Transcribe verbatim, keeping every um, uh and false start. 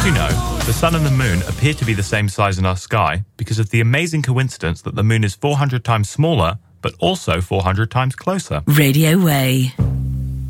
Did you know the sun and the moon appear to be the same size in our sky because of the amazing coincidence that the moon is four hundred times smaller, but also four hundred times closer? Radio Way.